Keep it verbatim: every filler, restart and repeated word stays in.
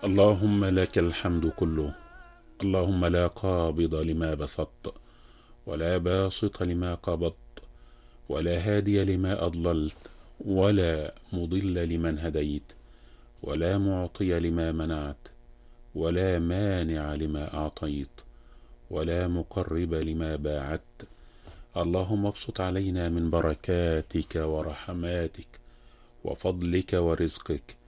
اللهم لك الحمد كله. اللهم لا قابض لما بسطت، ولا باسط لما قبضت، ولا هادي لما أضللت، ولا مضل لمن هديت، ولا معطي لما منعت، ولا مانع لما أعطيت، ولا مقرب لما باعدت. اللهم ابسط علينا من بركاتك ورحماتك وفضلك ورزقك